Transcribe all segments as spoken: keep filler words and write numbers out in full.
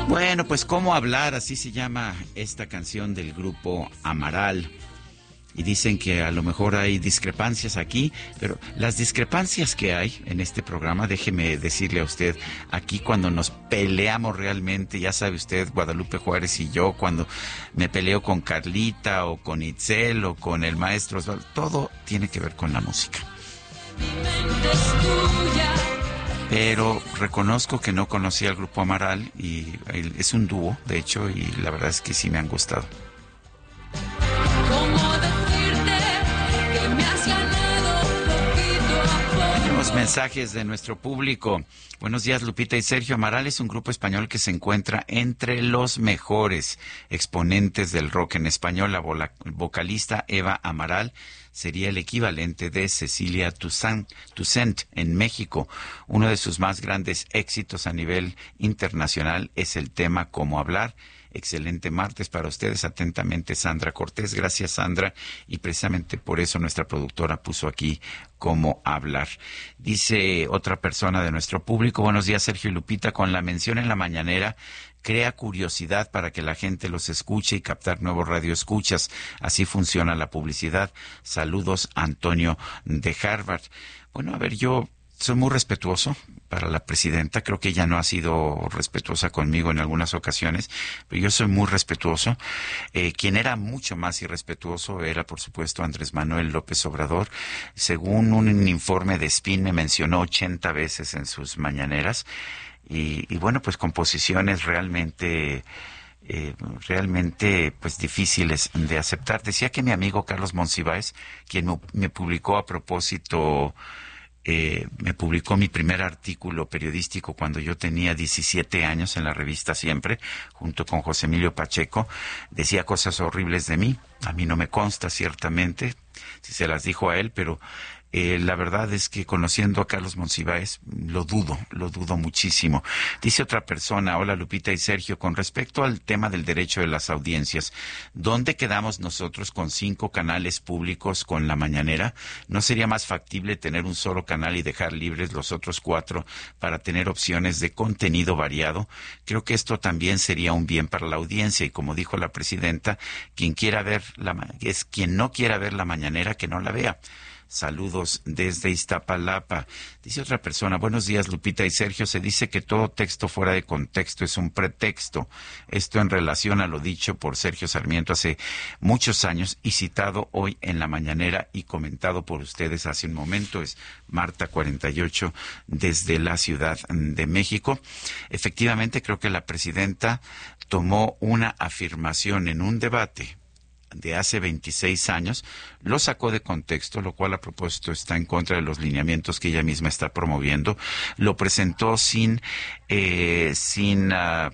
Bueno, pues ¿cómo hablar? Así se llama esta canción del grupo Amaral. Y dicen que a lo mejor hay discrepancias aquí, pero las discrepancias que hay en este programa, déjeme decirle a usted, aquí cuando nos peleamos realmente, ya sabe usted, Guadalupe Juárez y yo, cuando me peleo con Carlita o con Itzel o con el maestro Osvaldo, todo tiene que ver con la música. Pero reconozco que no conocía al grupo Amaral y es un dúo, de hecho, y la verdad es que sí me han gustado. Tenemos mensajes de nuestro público. Buenos días, Lupita y Sergio. Amaral es un grupo español que se encuentra entre los mejores exponentes del rock en español. La vocalista Eva Amaral sería el equivalente de Cecilia Toussaint, Toussaint en México. Uno de sus más grandes éxitos a nivel internacional es el tema Cómo hablar. Excelente martes para ustedes. Atentamente, Sandra Cortés. Gracias, Sandra. Y precisamente por eso nuestra productora puso aquí Cómo hablar. Dice otra persona de nuestro público: buenos días, Sergio y Lupita. Con la mención en la mañanera crea curiosidad para que la gente los escuche y captar nuevos radioescuchas. Así funciona la publicidad. Saludos, Antonio de Harvard. Bueno, a ver, yo soy muy respetuoso para la presidenta. Creo que ella no ha sido respetuosa conmigo en algunas ocasiones, pero yo soy muy respetuoso. Eh, quien era mucho más irrespetuoso era, por supuesto, Andrés Manuel López Obrador. Según un informe de Spin, me mencionó ochenta veces en sus mañaneras. Y, y bueno, pues con posiciones realmente... Eh, realmente pues difíciles de aceptar. Decía que mi amigo Carlos Monsiváis, quien me, me publicó a propósito... Eh, me publicó mi primer artículo periodístico cuando yo tenía diecisiete años en la revista Siempre, junto con José Emilio Pacheco. Decía cosas horribles de mí. A mí no me consta, ciertamente, si se las dijo a él, pero eh, la verdad es que conociendo a Carlos Monsiváis, lo dudo, lo dudo muchísimo. Dice otra persona: hola Lupita y Sergio, con respecto al tema del derecho de las audiencias, ¿dónde quedamos nosotros con cinco canales públicos con la mañanera? ¿No sería más factible tener un solo canal y dejar libres los otros cuatro para tener opciones de contenido variado? Creo que esto también sería un bien para la audiencia y, como dijo la presidenta, quien quiera ver la, es quien no quiera ver la mañanera, que no la vea. Saludos desde Iztapalapa. Dice otra persona: buenos días, Lupita y Sergio. Se dice que todo texto fuera de contexto es un pretexto. Esto en relación a lo dicho por Sergio Sarmiento hace muchos años y citado hoy en la mañanera y comentado por ustedes hace un momento. Es Marta cuarenta y ocho desde la Ciudad de México. Efectivamente, creo que la presidenta tomó una afirmación en un debate de hace veintiséis años, lo sacó de contexto, lo cual a propósito está en contra de los lineamientos que ella misma está promoviendo. Lo presentó sin, eh, sin, uh,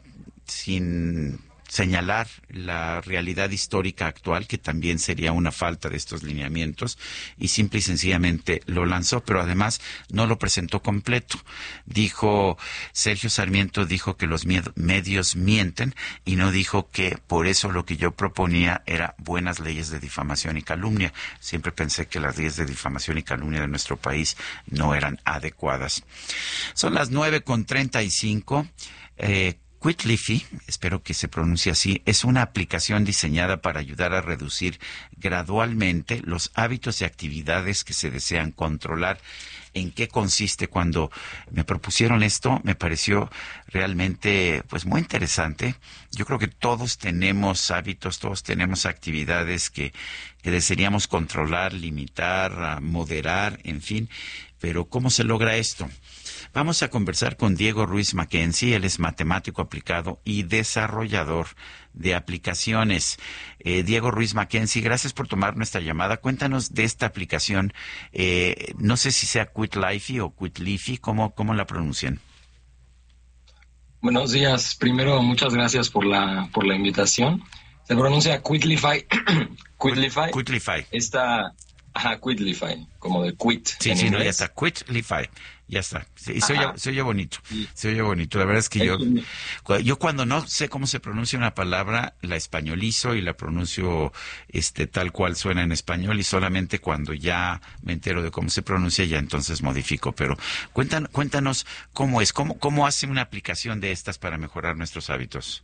sin señalar la realidad histórica actual, que también sería una falta de estos lineamientos, y simple y sencillamente lo lanzó, pero además no lo presentó completo. Dijo, Sergio Sarmiento dijo que los medios mienten y no dijo que por eso lo que yo proponía era buenas leyes de difamación y calumnia. Siempre pensé que las leyes de difamación y calumnia de nuestro país no eran adecuadas. Son las nueve con treinta y cinco. Eh, Quitleafy, espero que se pronuncie así, es una aplicación diseñada para ayudar a reducir gradualmente los hábitos y actividades que se desean controlar. ¿En qué consiste? Cuando me propusieron esto, me pareció realmente pues muy interesante. Yo creo que todos tenemos hábitos, todos tenemos actividades que, que desearíamos controlar, limitar, moderar, en fin. Pero ¿cómo se logra esto? Vamos a conversar con Diego Ruiz Mackenzie. Él es matemático aplicado y desarrollador de aplicaciones. Eh, Diego Ruiz Mackenzie, gracias por tomar nuestra llamada. Cuéntanos de esta aplicación. Eh, no sé si sea Quitleafy o Quitleafy, ¿cómo, cómo la pronuncian? Buenos días. Primero, muchas gracias por la por la invitación. Se pronuncia Quitleafy. Quitleafy. Quitleafy. Esta, Ajá, Quitlify, como de quit Sí, en sí, no, ya inglés. está. Quitlify. Ya está. Sí, y se oye, Ajá. se oye bonito. Sí. Se oye bonito. La verdad es que Es yo, un- cu- yo cuando no sé cómo se pronuncia una palabra, la españolizo y la pronuncio este, tal cual suena en español, y solamente cuando ya me entero de cómo se pronuncia, ya entonces modifico. Pero cuéntanos, cuéntanos cómo es, cómo, cómo hace una aplicación de estas para mejorar nuestros hábitos.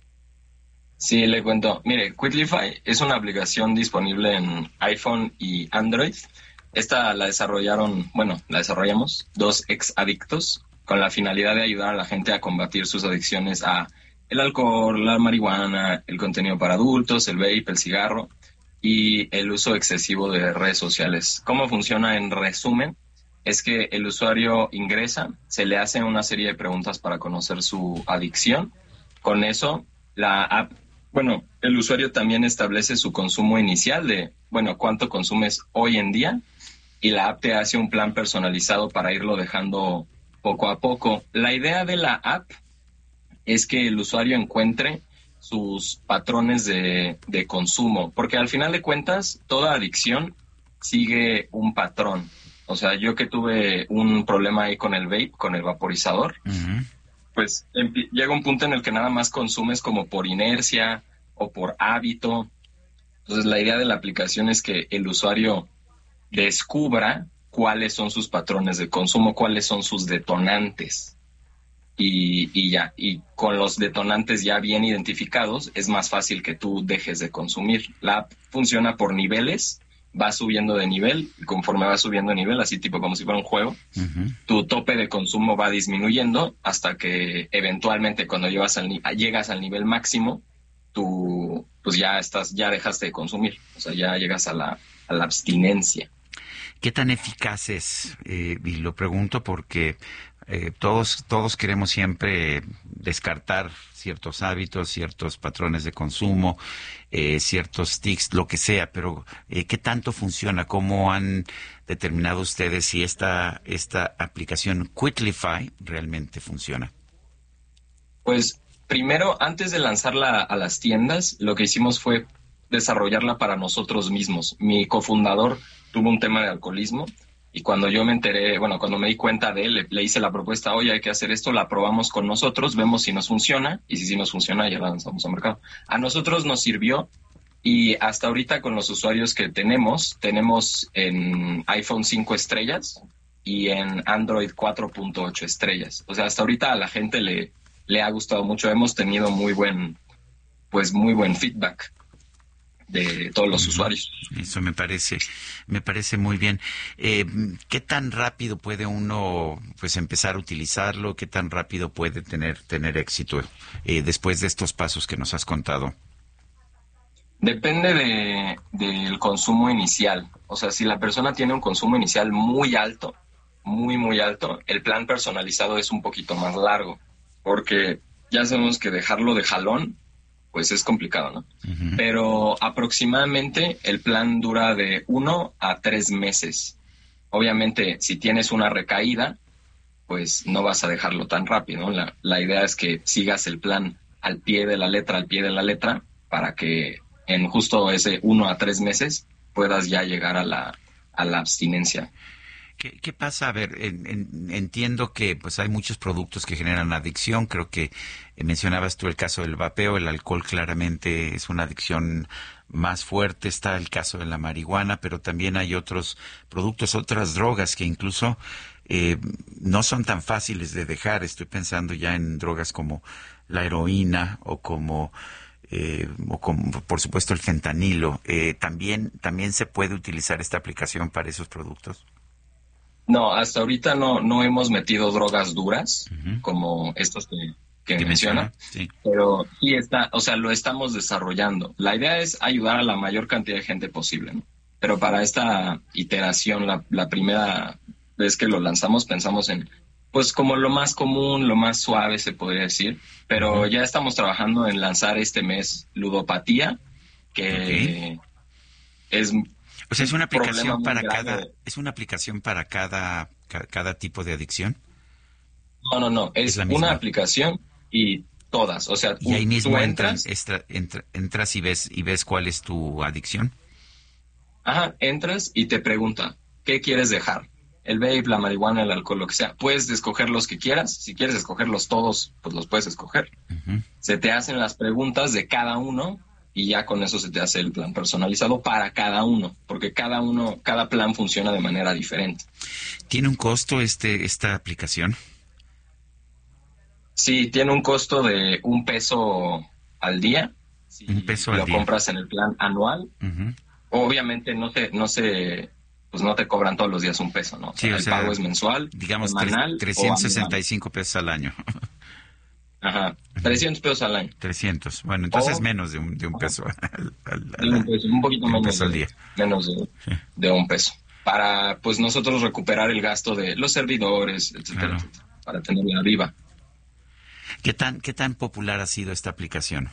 Sí, le cuento. Mire, Quitlify es una aplicación disponible en iPhone y Android. Esta la desarrollaron, bueno, la desarrollamos dos ex adictos con la finalidad de ayudar a la gente a combatir sus adicciones a el alcohol, la marihuana, el contenido para adultos, el vape, el cigarro y el uso excesivo de redes sociales. ¿Cómo funciona en resumen? Es que el usuario ingresa, se le hace una serie de preguntas para conocer su adicción. Con eso, la app, bueno, el usuario también establece su consumo inicial de, bueno, cuánto consumes hoy en día, y la app te hace un plan personalizado para irlo dejando poco a poco. La idea de la app es que el usuario encuentre sus patrones de, de consumo, porque al final de cuentas, toda adicción sigue un patrón. O sea, yo que tuve un problema ahí con el vape, con el vaporizador, Ujú. pues empi- llega un punto en el que nada más consumes como por inercia o por hábito. Entonces, la idea de la aplicación es que el usuario descubra cuáles son sus patrones de consumo, cuáles son sus detonantes. Y, y ya, y con los detonantes ya bien identificados, es más fácil que tú dejes de consumir. La app funciona por niveles, va subiendo de nivel, y conforme va subiendo de nivel, así tipo como si fuera un juego, Ujú. tu tope de consumo va disminuyendo hasta que eventualmente cuando llegas al, ni- llegas al nivel máximo, tú pues ya estás, ya dejaste de consumir, o sea, ya llegas a la, a la abstinencia. ¿Qué tan eficaz es? Eh, y lo pregunto porque eh, todos, todos queremos siempre descartar ciertos hábitos, ciertos patrones de consumo, eh, ciertos tics, lo que sea, pero eh, ¿qué tanto funciona? ¿Cómo han determinado ustedes si esta, esta aplicación Quitlify realmente funciona? Pues primero, antes de lanzarla a las tiendas, lo que hicimos fue desarrollarla para nosotros mismos. Mi cofundador tuvo un tema de alcoholismo y cuando yo me enteré, bueno, cuando me di cuenta de él, le, le hice la propuesta, oye, hay que hacer esto, la probamos con nosotros, vemos si nos funciona y si sí nos funciona, ya la lanzamos al mercado. A nosotros nos sirvió y hasta ahorita con los usuarios que tenemos, tenemos en iPhone cinco estrellas y en Android cuatro punto ocho estrellas. O sea, hasta ahorita a la gente le le ha gustado mucho. Hemos tenido muy buen, pues muy buen feedback de todos los Ujú. usuarios. Eso me parece, me parece muy bien. Eh, ¿qué tan rápido puede uno, pues, empezar a utilizarlo? ¿Qué tan rápido puede tener tener éxito eh, después de estos pasos que nos has contado? Depende de, del consumo inicial. O sea, si la persona tiene un consumo inicial muy alto, muy, muy alto, el plan personalizado es un poquito más largo, porque ya sabemos que dejarlo de jalón, pues es complicado, ¿no? Ujú. Pero aproximadamente el plan dura de uno a tres meses. Obviamente, si tienes una recaída, pues no vas a dejarlo tan rápido, ¿no? La, la idea es que sigas el plan al pie de la letra, al pie de la letra, para que en justo ese uno a tres meses puedas ya llegar a la, a la abstinencia. ¿Qué, qué pasa? A ver, en- en- entiendo que pues hay muchos productos que generan adicción. Creo que eh, mencionabas tú el caso del vapeo, el alcohol claramente es una adicción más fuerte. Está el caso de la marihuana, pero también hay otros productos, otras drogas que incluso eh, no son tan fáciles de dejar. Estoy pensando ya en drogas como la heroína o como eh, o como por supuesto el fentanilo. Eh, también también se puede utilizar esta aplicación para esos productos. No, hasta ahorita no, no hemos metido drogas duras, Ujú. como estos que, que ¿Qué menciona, menciona? Sí. pero sí está, o sea, lo estamos desarrollando. La idea es ayudar a la mayor cantidad de gente posible, ¿no? Pero para esta iteración, la, la primera vez que lo lanzamos, pensamos en, pues como lo más común, lo más suave, se podría decir, pero Ujú. ya estamos trabajando en lanzar este mes ludopatía, Ok. que es O sea, es un una problema aplicación muy para cada, grande. es una aplicación para cada, ca- cada tipo de adicción. No, no, no, Es es la una misma. aplicación y todas, o sea, Y ahí u- sí, tú mismo entran, entras, extra- entra- entras y ves y ves cuál es tu adicción. Ajá, entras y te pregunta, ¿qué quieres dejar? El vape, la marihuana, el alcohol, lo que sea. Puedes escoger los que quieras. Si quieres escogerlos todos, pues los puedes escoger. Uh-huh. Se te hacen las preguntas de cada uno y ya con eso se te hace el plan personalizado para cada uno, porque cada uno, cada plan funciona de manera diferente. ¿Tiene un costo este esta aplicación? Sí, tiene un costo de un peso al día. Si un peso al lo día. compras en el plan anual. Uh-huh. Obviamente no te, no se, pues no te cobran todos los días un peso, ¿no? O sea, Sí, o el sea, pago es mensual, digamos, semanal, trescientos sesenta y o cinco pesos al año. Ajá, trescientos pesos al año. trescientos. Bueno, entonces O, menos de un, de un peso al, al, de un, peso, un poquito de un menos, peso al día. De, menos de, sí. de un peso. Para, pues, nosotros recuperar el gasto de los servidores, etcétera, Claro. etcétera, para tenerla viva. ¿Qué tan, qué tan popular ha sido esta aplicación?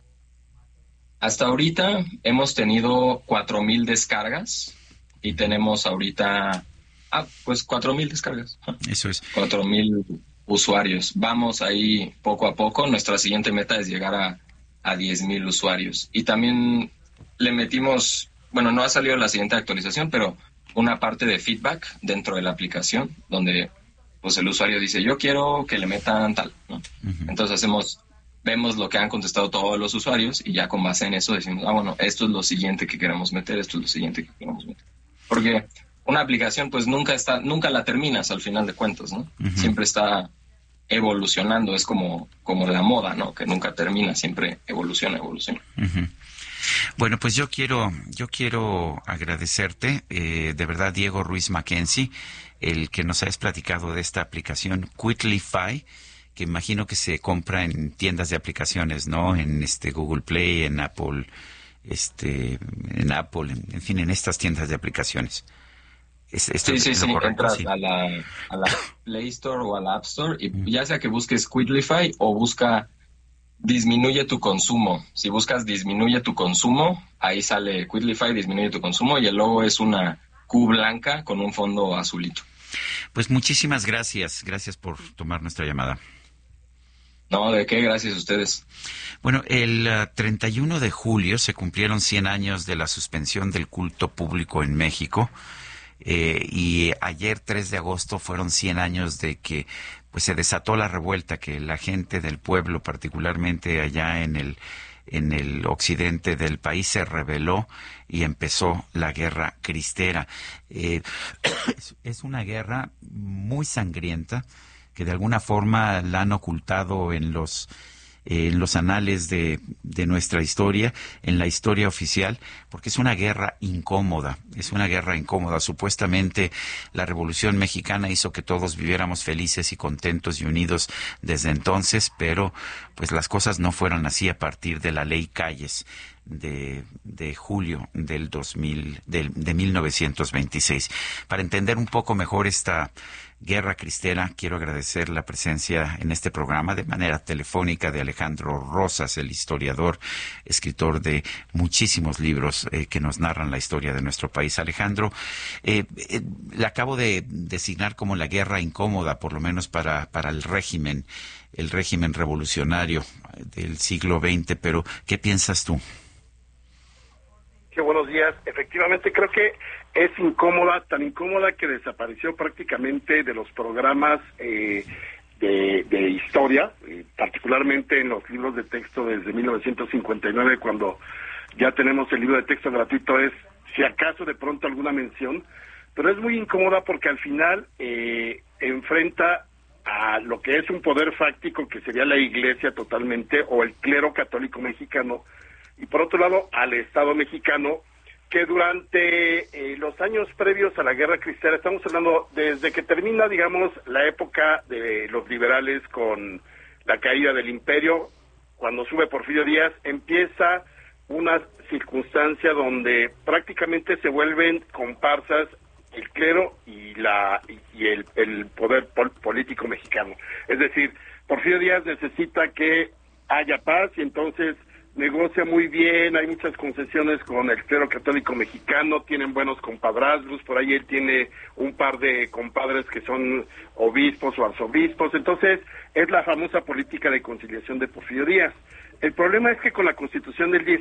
Hasta ahorita hemos tenido cuatro mil descargas y tenemos ahorita, ah, pues cuatro mil descargas. Eso es. cuatro mil usuarios. Vamos ahí poco a poco. Nuestra siguiente meta es llegar a, a diez mil usuarios. Y también le metimos, bueno, no ha salido la siguiente actualización, pero una parte de feedback dentro de la aplicación donde pues el usuario dice, yo quiero que le metan tal, ¿no? Uh-huh. Entonces hacemos... Vemos lo que han contestado todos los usuarios y ya con base en eso decimos, ah, bueno, esto es lo siguiente que queremos meter, esto es lo siguiente que queremos meter. Porque una aplicación pues nunca está, nunca la terminas al final de cuentas, ¿no? Uh-huh. Siempre está evolucionando, es como, como la moda, ¿no? Que nunca termina, siempre evoluciona, evoluciona. Uh-huh. Bueno, pues yo quiero, yo quiero agradecerte, eh, de verdad, Diego Ruiz Mackenzie, el que nos hayas platicado de esta aplicación Quitlify, que imagino que se compra en tiendas de aplicaciones, ¿no? En este Google Play, en Apple, este, en Apple, en, en fin, en estas tiendas de aplicaciones. ¿Es, esto sí, sí, sí. Entras sí. A, la, a la Play Store o a la App Store y mm. ya sea que busques Quitlify o busca disminuye tu consumo. Si buscas disminuye tu consumo, ahí sale Quitlify, disminuye tu consumo y el logo es una Q blanca con un fondo azulito. Pues muchísimas gracias. Gracias por tomar nuestra llamada. No, ¿de qué? Gracias a ustedes. Bueno, el uh, treinta y uno de julio se cumplieron cien años de la suspensión del culto público en México eh, y ayer, tres de agosto, fueron cien años de que pues se desató la revuelta, que la gente del pueblo, particularmente allá en el en el occidente del país, se rebeló y empezó la guerra cristera. Eh, es, es una guerra muy sangrienta, que de alguna forma la han ocultado en los eh, en los anales de, de nuestra historia, en la historia oficial, porque es una guerra incómoda, es una guerra incómoda. Supuestamente la Revolución Mexicana hizo que todos viviéramos felices y contentos y unidos desde entonces, pero pues las cosas no fueron así a partir de la Ley Calles de, de julio del dos mil, del, de mil novecientos veintiséis. Para entender un poco mejor esta guerra cristera, quiero agradecer la presencia en este programa de manera telefónica de Alejandro Rosas, el historiador, escritor de muchísimos libros eh, que nos narran la historia de nuestro país. Alejandro, eh, eh, le acabo de designar como la guerra incómoda, por lo menos para, para el régimen, el régimen revolucionario del siglo veinte, pero ¿qué piensas tú? Qué buenos días. Efectivamente, creo que es incómoda, tan incómoda que desapareció prácticamente de los programas eh, de, de historia, eh, particularmente en los libros de texto desde mil novecientos cincuenta y nueve, cuando ya tenemos el libro de texto gratuito, es si acaso de pronto alguna mención, pero es muy incómoda porque al final eh, enfrenta a lo que es un poder fáctico que sería la Iglesia totalmente, o el clero católico mexicano, y por otro lado al Estado mexicano, que durante eh, los años previos a la Guerra Cristera, estamos hablando desde que termina, digamos, la época de los liberales con la caída del imperio, cuando sube Porfirio Díaz, empieza una circunstancia donde prácticamente se vuelven comparsas el clero y la y el, el poder pol- político mexicano. Es decir, Porfirio Díaz necesita que haya paz y entonces negocia muy bien, hay muchas concesiones con el clero católico mexicano, tienen buenos compadrazgos, por ahí él tiene un par de compadres que son obispos o arzobispos, entonces es la famosa política de conciliación de Porfirio Díaz. El problema es que con la Constitución del